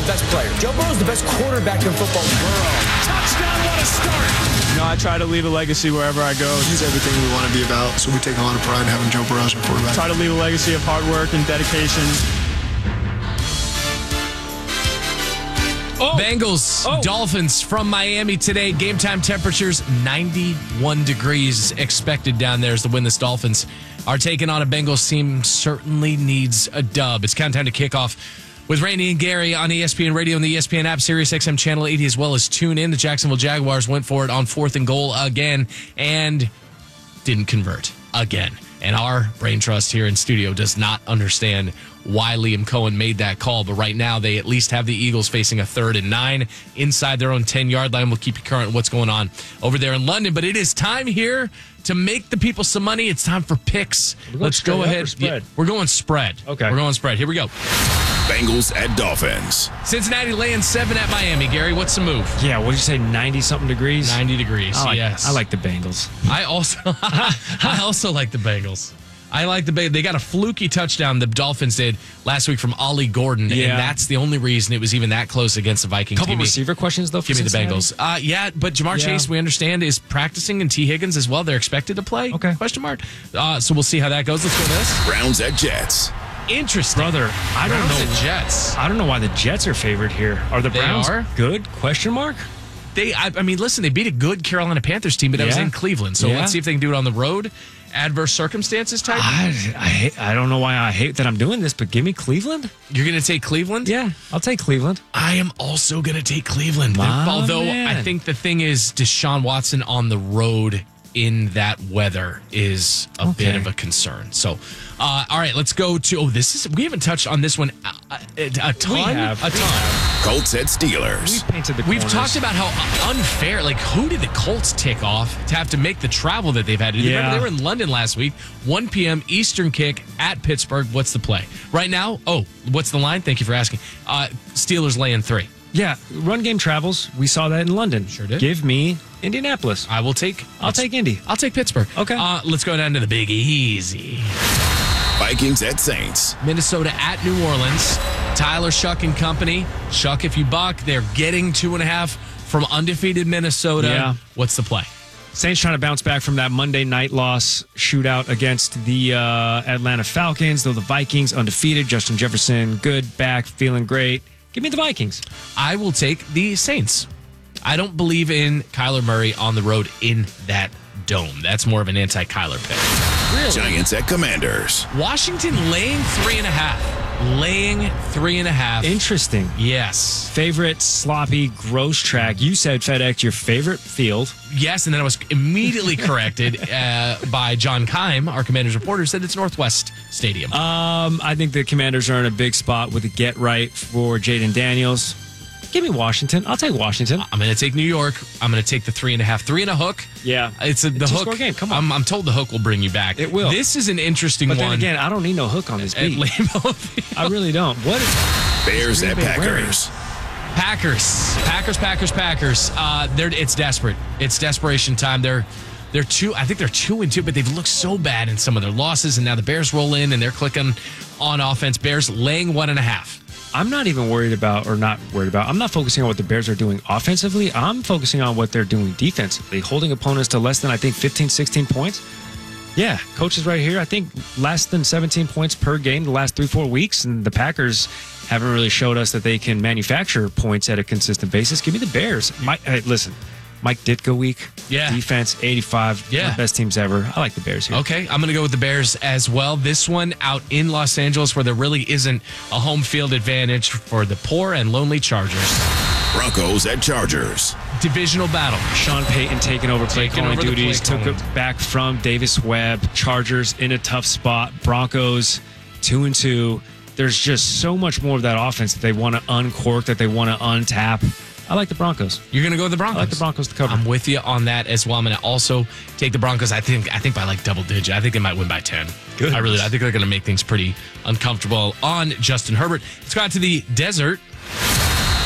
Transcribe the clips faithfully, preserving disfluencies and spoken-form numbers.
the best player. Joe Burrow's the best quarterback in football. Burrow. Touchdown, what a start. You know, I try to leave a legacy wherever I go. He's everything we want to be about, so we take a lot of pride in having Joe Burrow as our quarterback. Try to leave a legacy of hard work and dedication. Oh. Bengals, oh. Dolphins from Miami today. Game time temperatures ninety-one degrees expected down there as the winless Dolphins are taking on a Bengals team certainly needs a dub. It's countdown to kickoff with Randy and Gary on E S P N Radio and the E S P N app, Sirius X M Channel eighty, as well as tune in. The Jacksonville Jaguars went for it on fourth and goal again and didn't convert again. And our brain trust here in studio does not understand why Liam Cohen made that call. But right now, they at least have the Eagles facing a third and nine inside their own ten-yard line. We'll keep you current on what's going on over there in London. But it is time here to make the people some money. It's time for picks. Let's go ahead. Yeah, we're going spread. Okay. We're going spread. Here we go. Bengals at Dolphins. Cincinnati laying seven at Miami. Gary, what's the move? Yeah, what did you say, ninety-something degrees? ninety degrees, I like, yes. I like the Bengals. I also I also like the Bengals. I like the Bengals. They got a fluky touchdown the Dolphins did last week from Ollie Gordon, yeah. and that's the only reason it was even that close against the Vikings. Couple Give me, receiver questions, though, for Give me Cincinnati? the Bengals. Uh, yeah, but Jamar yeah. Chase, we understand, is practicing, and T. Higgins as well. They're expected to play. Okay. Question mark. Uh, so we'll see how that goes. Let's go to this. Browns at Jets. Interesting. Brother, I don't Browns know. and Jets. I don't know why the Jets are favored here. Are the They Browns are? good? Question mark? They, I, I mean, listen, they beat a good Carolina Panthers team, but that yeah. was in Cleveland. So yeah. let's see if they can do it on the road. Adverse circumstances type? I, I, hate, I don't know why I hate that I'm doing this, but give me Cleveland. You're going to take Cleveland? Yeah, I'll take Cleveland. I am also going to take Cleveland. My Although man. I think the thing is Deshaun Watson on the road in that weather is a Okay. bit of a concern. So, uh, all right, let's go to, oh, this is, we haven't touched on this one a, a, a ton. We have. A ton. Colts at Steelers. We painted the We've corners. talked about how unfair, like, who did the Colts tick off to have to make the travel that they've had to do? Yeah. Remember, they were in London last week, one p.m. Eastern kick at Pittsburgh. What's the play? Right now, oh, what's the line? Thank you for asking. Uh, Steelers laying three. Yeah, run game travels. We saw that in London. Sure did. Give me Indianapolis. I will take. I'll take Indy. I'll take Pittsburgh. Okay. Uh, let's go down to the Big Easy. Vikings at Saints. Minnesota at New Orleans. Tyler Shuck and company. Shuck, if you buck, they're getting two and a half from undefeated Minnesota. Yeah. What's the play? Saints trying to bounce back from that Monday night loss shootout against the uh, Atlanta Falcons, though the Vikings undefeated. Justin Jefferson, good, back, feeling great. Give me the Vikings. I will take the Saints. I don't believe in Kyler Murray on the road in that dome. That's more of an anti-Kyler pick. Really? Giants at Commanders. Washington laying three and a half. Laying three and a half. Interesting. Yes. Favorite sloppy, gross track. You said FedEx, your favorite field. Yes, and then I was immediately corrected uh, by John Keim, our Commanders reporter, said it's Northwest Stadium. Um, I think the Commanders are in a big spot with the get right for Jaden Daniels. Give me Washington. I'll take Washington. I'm going to take New York. I'm going to take the three and a half. Three and a hook. Yeah. It's a, the It's a hook. score game. Come on. I'm, I'm told the hook will bring you back. It will. This is an interesting But one. then again, I don't need no hook on this at beat. Lambeau Field. I really don't. What is Bears Green at Bay Packers. Packers, Packers, Packers, Packers. Uh, they're it's desperate. It's desperation time. They're they're two. I think they're two and two, but they've looked so bad in some of their losses, and now the Bears roll in and they're clicking on offense. Bears laying one and a half. I'm not even worried about, or not worried about, I'm not focusing on what the Bears are doing offensively. I'm focusing on what they're doing defensively, holding opponents to less than, I think, fifteen, sixteen points. Yeah, coach is right here. I think less than seventeen points per game the last three, four weeks, and the Packers haven't really showed us that they can manufacture points at a consistent basis. Give me the Bears. Mike, hey, listen, Mike Ditka week. Yeah. Defense, eighty-five. Yeah. One of the best teams ever. I like the Bears here. Okay, I'm going to go with the Bears as well. This one out in Los Angeles where there really isn't a home field advantage for the poor and lonely Chargers. Broncos at Chargers. Divisional battle. Sean Payton taking over play Taking calling over the duties, play took calling. it back from Davis Webb. Chargers in a tough spot. Broncos two and two. There's just so much more of that offense that they want to uncork, that they want to untap. I like the Broncos. You're going to go with the Broncos? I like the Broncos to cover. I'm with you on that as well. I'm going to also take the Broncos. I think I think by like double digit. I think they might win by ten. Good. I really I think they're going to make things pretty uncomfortable on Justin Herbert. Let's go out to the desert.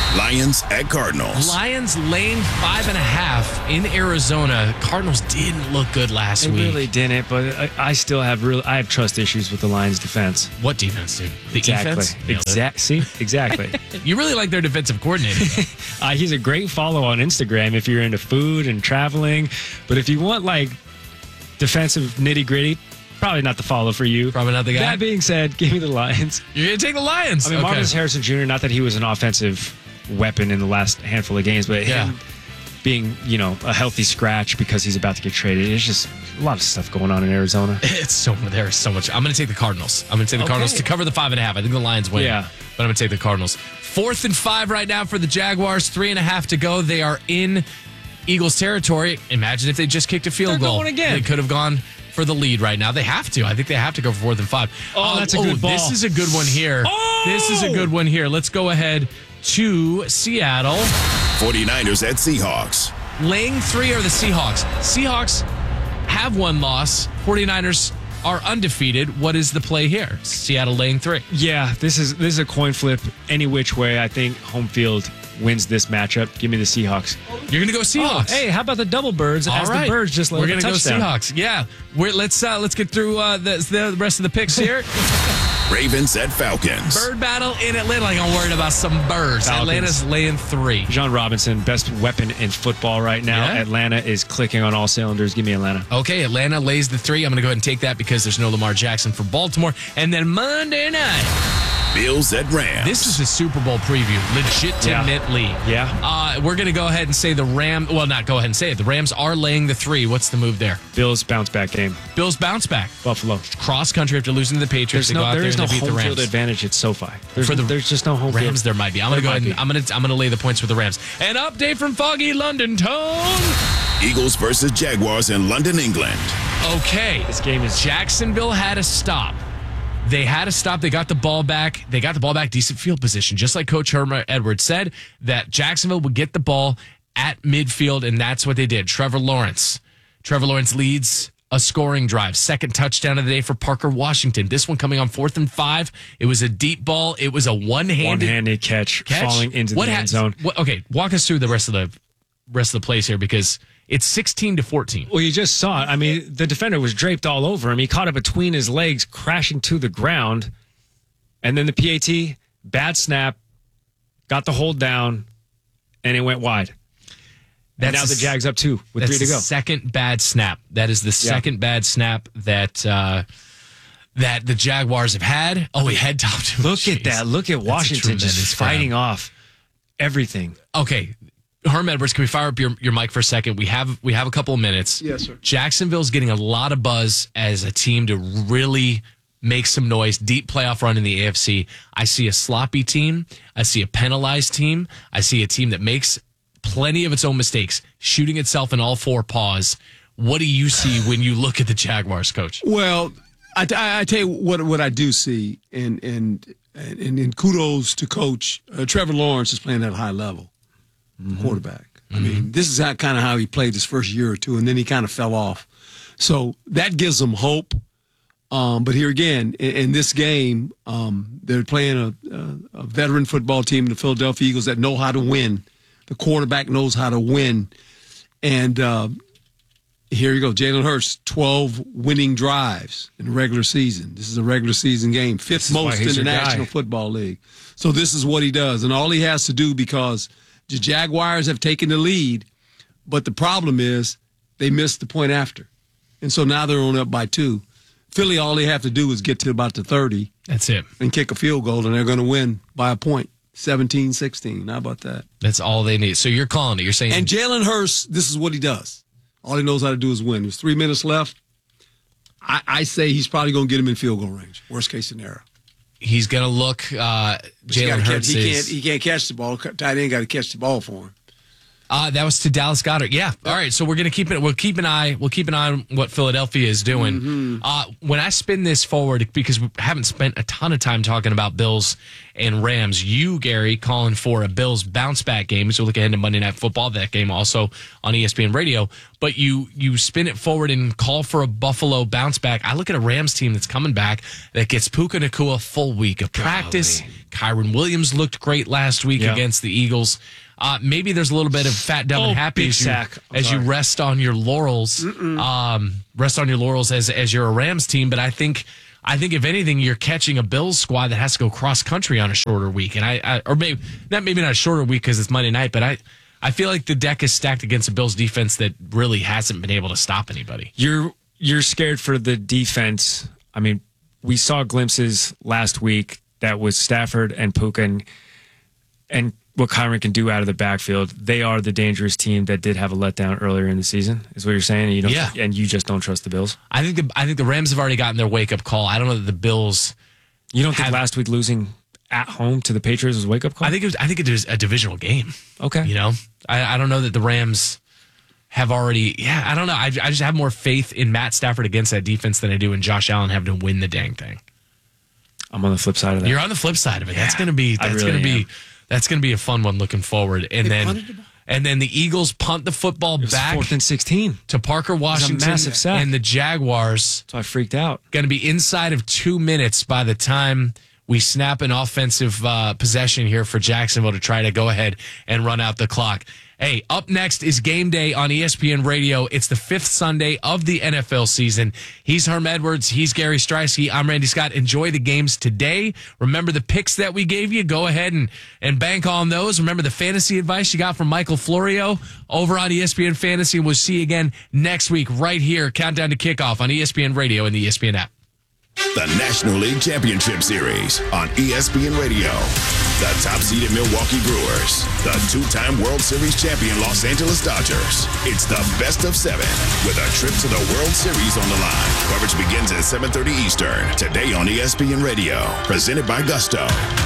Lions at Cardinals. Lions laying five and a half in Arizona. Cardinals didn't look good last They week. really didn't, but I, I still have real. I have trust issues with the Lions' defense. What defense, dude? The Exactly. defense? Nailed it. Exact. See, exactly. You really like their defensive coordinator. uh, he's a great follow on Instagram if you're into food and traveling. But if you want like defensive nitty gritty, probably not the follow for you. Probably not the guy. That being said, give me the Lions. You're going to take the Lions. I mean, Okay. Marvin Harrison Junior Not that he was an offensive weapon in the last handful of games, but Yeah. him being, you know, a healthy scratch because he's about to get traded. It's just a lot of stuff going on in Arizona. It's so there's so much. I'm going to take the Cardinals. I'm going to take the Okay. Cardinals to cover the five and a half. I think the Lions win. Yeah. But I'm going to take the Cardinals. Fourth and five right now for the Jaguars. Three and a half to go. They are in Eagles territory. Imagine if they just kicked a field They're goal. going again. They could have gone for the lead right now. They have to. I think they have to go for fourth and five. Oh, that's a good ball. This is a good one here. Oh! This is a good one here. Let's go ahead to Seattle. 49ers at Seahawks. Laying three are the Seahawks. Seahawks have one loss. 49ers are undefeated. What is the play here? Seattle laying three. Yeah, this is this is a coin flip any which way. I think home field wins this matchup. Give me the Seahawks. You're gonna go Seahawks. Oh, hey, how about the double birds? All as right. the birds just let We're them gonna go touchdown. Seahawks. Yeah. We're, let's uh, let's get through uh, the, the rest of the picks here. Ravens at Falcons. Bird battle in Atlanta. Like I'm worried about some birds. Falcons. Atlanta's laying three. John Robinson, best weapon in football right now. Yeah. Atlanta is clicking on all cylinders. Give me Atlanta. Okay, Atlanta lays the three. I'm gonna go ahead and take that because there's no Lamar Jackson for Baltimore. And then Monday night. Bills at Rams. This is a Super Bowl preview, legitimately. Yeah. Uh, we're going to go ahead and say the Rams, well, not go ahead and say it. The Rams are laying the three. What's the move there? Bills bounce back game. Bills bounce back. Buffalo. Cross country after losing to the Patriots. There's They go no, out there there is and no they beat home the field Rams. advantage at SoFi. There's, For the there's just no home field. Rams, there might be. I'm going to go There ahead might and be. I'm going to I'm going to lay the points for the Rams. An update from Foggy London Tone. Eagles versus Jaguars in London, England. Okay. This game is Jacksonville had a stop. They had a stop. They got the ball back. They got the ball back, decent field position, just like Coach Herman Edwards said, that Jacksonville would get the ball at midfield, and that's what they did. Trevor Lawrence. Trevor Lawrence leads a scoring drive. Second touchdown of the day for Parker Washington. This one coming on fourth and five. It was a deep ball. It was a one-handed one-handed catch, catch. falling into what the ha- end zone. What, okay, walk us through the rest of the rest of the plays here because it's sixteen to fourteen. Well, you just saw it. I mean, the defender was draped all over him. He caught it between his legs, crashing to the ground. And then the P A T, bad snap, got the hold down, and it went wide. And now That's the the- Jags up two with That's three to the go. second bad snap. That is the Yeah. second bad snap that uh, that the Jaguars have had. Oh, he head topped him. Look Jeez. at that. Look at That's a Washington just tremendous grab. fighting off everything. Okay, Herm Edwards, can we fire up your, your mic for a second? We have we have a couple of minutes. Yes, sir. Jacksonville's getting a lot of buzz as a team to really make some noise. Deep playoff run in the A F C. I see a sloppy team. I see a penalized team. I see a team that makes plenty of its own mistakes, shooting itself in all four paws. What do you see when you look at the Jaguars, Coach? Well, I, I, I tell you what what I do see, and and and, and kudos to Coach uh, Trevor Lawrence is playing at a high level, Mm-hmm. quarterback. I mean, this is how kind of how he played his first year or two, and then he kind of fell off. So that gives them hope. Um, but here again, in, in this game, um, they're playing a, a, a veteran football team, the Philadelphia Eagles, that know how to win. The quarterback knows how to win, and uh, here you go, Jalen Hurts, twelve winning drives in the regular season. This is a regular season game, fifth is why most in he's the your guy. National Football League. So this is what he does, and all he has to do, because the Jaguars have taken the lead, but the problem is they missed the point after, and so now they're only up by two. Philly, all they have to do is get to about the thirty That's it. and kick a field goal, and they're going to win by a point, seventeen sixteen. How about that? That's all they need. So you're calling it. You're saying And Jalen Hurts, this is what he does. All he knows how to do is win. There's three minutes left. I, I say he's probably going to get him in field goal range. Worst case scenario. he's going to look. Uh, But you Jalen gotta catch- Hurts he is. can't. He can't catch the ball. Tight end got to catch the ball for him. Uh, that was to Dallas Goedert. Yeah. All right. So we're gonna keep it. We'll keep an eye. We'll keep an eye on what Philadelphia is doing. Mm-hmm. Uh, when I spin this forward, because we haven't spent a ton of time talking about Bills and Rams. You, Gary, calling for a Bills bounce back game. So look ahead to Monday Night Football. That game also on E S P N Radio. But you you spin it forward and call for a Buffalo bounce back. I look at a Rams team that's coming back that gets Puka Nacua full week of practice, Kyron Williams looked great last week Yeah. against the Eagles. Uh, maybe there's a little bit of fat, dumb, Oh, and happy big as, you, sack. I'm as you sorry. rest on your laurels. Um, rest on your laurels as as you're a Rams team. But I think I think if anything, you're catching a Bills squad that has to go cross country on a shorter week, and I, I or maybe not maybe not a shorter week because it's Monday night, but I. I feel like the deck is stacked against a Bills defense that really hasn't been able to stop anybody. You're you're scared for the defense. I mean, we saw glimpses last week that was Stafford and Puka and, and what Kyron can do out of the backfield. They are the dangerous team that did have a letdown earlier in the season, is what you're saying. You don't, Yeah. And you just don't trust the Bills. I think the I think the Rams have already gotten their wake up call. I don't know that the Bills. You don't think Have- last week losing at home to the Patriots was a wake up call? I think it was. I think it was a divisional game. Okay. You know, I, I don't know that the Rams have already. Yeah, I don't know. I, I just have more faith in Matt Stafford against that defense than I do in Josh Allen having to win the dang thing. I'm on the flip side of that. You're on the flip side of it. That's gonna be. I That's really gonna be. am. That's gonna be a fun one looking forward. And They then. punted the ball? And then the Eagles punt the football It was back fourth and sixteen. to Parker Washington massive sack. and the Jaguars. So I freaked out. Going to be inside of two minutes by the time we snap an offensive uh, possession here for Jacksonville to try to go ahead and run out the clock. Hey, up next is Game Day on E S P N Radio. It's the fifth Sunday of the N F L season. He's Herm Edwards. He's Gary Streisky. I'm Randy Scott. Enjoy the games today. Remember the picks that we gave you. Go ahead and, and bank on those. Remember the fantasy advice you got from Michael Florio over on E S P N Fantasy. We'll see you again next week right here. Countdown to kickoff on E S P N Radio and the E S P N app. The National League Championship Series on E S P N Radio. The top-seeded Milwaukee Brewers. The two-time World Series champion Los Angeles Dodgers. It's the best of seven with a trip to the World Series on the line. Coverage begins at seven thirty Eastern. Today on E S P N Radio. Presented by Gusto.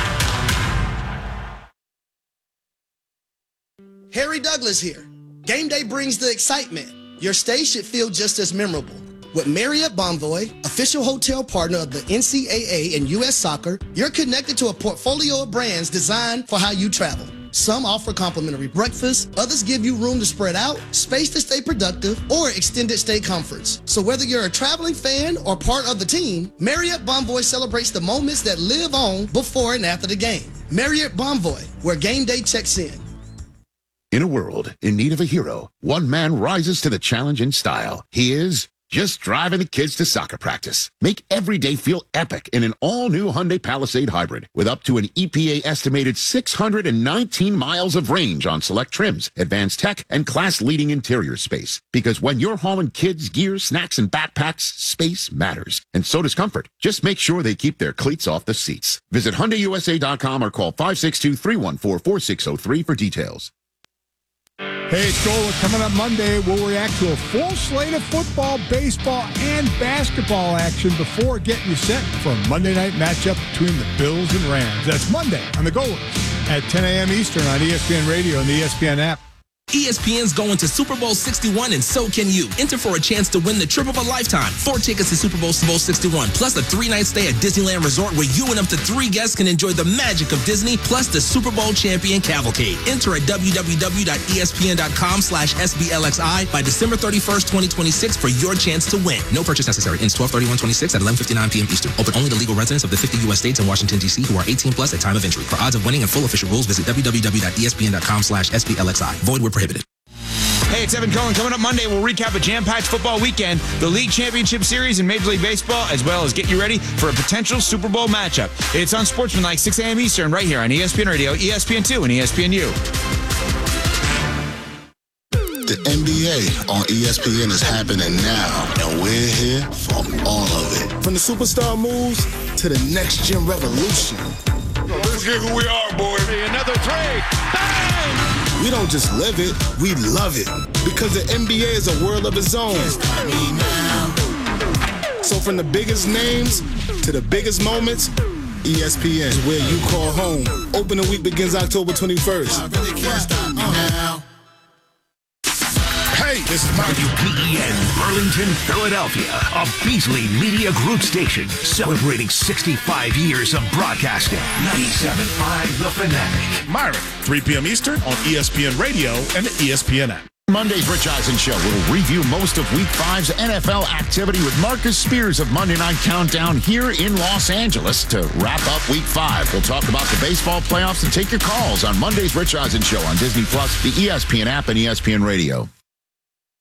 Harry Douglas here. Game day brings the excitement. Your stay should feel just as memorable. With Marriott Bonvoy, official hotel partner of the N C double A and U S Soccer, you're connected to a portfolio of brands designed for how you travel. Some offer complimentary breakfast, others give you room to spread out, space to stay productive, or extended stay comforts. So whether you're a traveling fan or part of the team, Marriott Bonvoy celebrates the moments that live on before and after the game. Marriott Bonvoy, where game day checks in. In a world in need of a hero, one man rises to the challenge in style. He is just driving the kids to soccer practice. Make every day feel epic in an all-new Hyundai Palisade Hybrid with up to an E P A estimated six hundred nineteen miles of range on select trims, advanced tech, and class-leading interior space. Because when you're hauling kids, gear, snacks, and backpacks, space matters. And so does comfort. Just make sure they keep their cleats off the seats. Visit Hyundai U S A dot com or call five six two, three one four, four six zero three for details. Hey, it's Gola. Coming up Monday, we'll react to a full slate of football, baseball, and basketball action before getting you set for a Monday night matchup between the Bills and Rams. That's Monday on the Golas at ten a.m. Eastern on E S P N Radio and the E S P N app. E S P N's going to Super Bowl sixty-one, and so can you. Enter for a chance to win the trip of a lifetime. Four tickets to Super Bowl sixty-one, plus a three-night stay at Disneyland Resort where you and up to three guests can enjoy the magic of Disney, plus the Super Bowl champion cavalcade. Enter at w w w dot e s p n dot com slash s b l x i by December thirty-first, twenty twenty-six for your chance to win. No purchase necessary. Ends twelve thirty-one twenty-six at eleven fifty-nine p.m. Eastern. Open only to legal residents of the fifty U S states and Washington, D C who are eighteen plus at time of entry. For odds of winning and full official rules, visit w w w dot e s p n dot com slash s b l x i. Void where prohibited. Hey, it's Evan Cohen. Coming up Monday, we'll recap a jam-packed football weekend, the League Championship Series in Major League Baseball, as well as get you ready for a potential Super Bowl matchup. It's on Sportsmanlike, six a.m. Eastern, right here on E S P N Radio, E S P N two, and E S P N U. The N B A on E S P N is happening now, and we're here for all of it. From the superstar moves to the next-gen revolution. Let's get who we are, boy. Another three. Bang! We don't just live it, we love it. Because the N B A is a world of its own. So from the biggest names to the biggest moments, E S P N is where you call home. Opening week begins October twenty-first. I really can't stop me now. Hey, this is W P E N, Burlington, Philadelphia, a Beasley Media Group station celebrating sixty-five years of broadcasting. ninety-seven point five The Fanatic. Myron, three p.m. Eastern on E S P N Radio and the E S P N app. Monday's Rich Eisen Show. We'll review most of Week five's N F L activity with Marcus Spears of Monday Night Countdown here in Los Angeles to wrap up Week five. We'll talk about the baseball playoffs and take your calls on Monday's Rich Eisen Show on Disney Plus, the E S P N app, and E S P N Radio.